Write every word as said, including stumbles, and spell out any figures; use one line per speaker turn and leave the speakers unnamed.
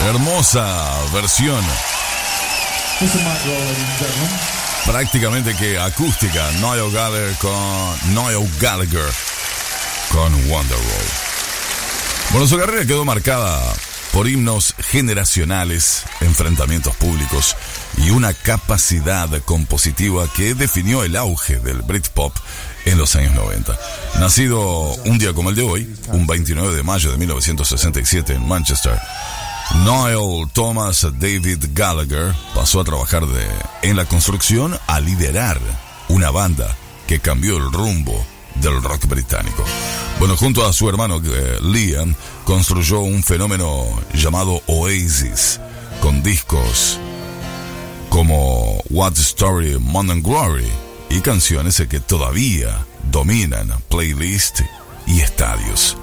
Hermosa versión. Prácticamente que acústica. Noel Gallagher con Noel Gallagher con Wonderwall. Bueno, su carrera quedó marcada por himnos generacionales, enfrentamientos públicos y una capacidad compositiva que definió el auge del Britpop en los años noventa. Nacido un día como el de hoy, un veintinueve de mayo de mil novecientos sesenta y siete en Manchester, Noel Thomas David Gallagher pasó a trabajar de, en la construcción a liderar una banda que cambió el rumbo del rock británico. Bueno, junto a su hermano eh, Liam, construyó un fenómeno llamado Oasis, con discos como What's the Story, Morning Glory, y canciones que todavía dominan playlists y estadios.